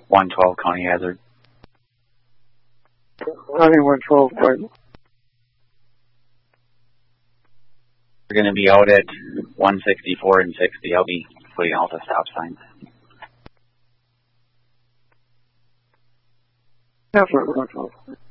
112 County Hazard. Running 112, pardon. We're going to be out at 164 and 60. I'll be putting out the stop signs. That's right, 112.